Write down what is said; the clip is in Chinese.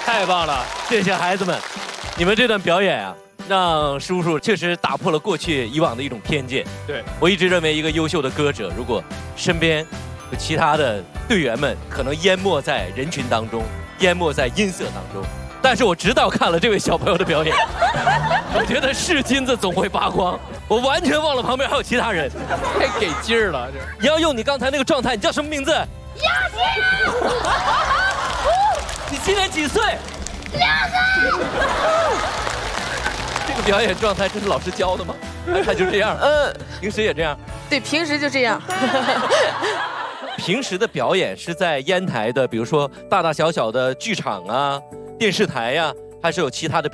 太棒了， 谢谢孩子们，你们这段表演啊，让叔叔确实打破了过去以往的一种偏见。 对， 我一直认为一个优秀的歌者，如果身边有其他的队员们，可能淹没在人群当中，淹没在音色当中。但是我直到看了这位小朋友的表演，我觉得是金子总会发光，我完全忘了旁边还有其他人， 太给劲儿了这。 你要用你刚才那个状态，你叫什么名字？ 亚欣。 你今年几岁 2岁。 这个表演状态，这是老师教的吗？他就这样？平时也这样？ 对，平时就这样。 平时的表演是在烟台的，比如说大大小小的剧场啊、电视台呀、还是有其他的？